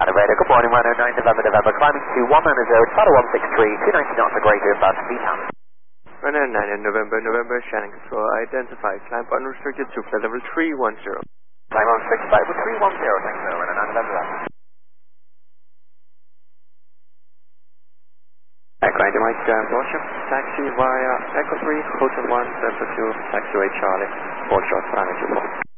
Radar, good morning, 109 November, climbing to 190, Total 163, 290 knots for greater inbound speed down. 109 November, Shannon Control, identify, climb unrestricted to flight level 310. Climb on 6 flight with 310, thanks sir, 109 November. Grinder Mike, Dorsham, taxi via Echo 3, Hotel 1, Delta 2, taxiway Charlie, 4 short, 524.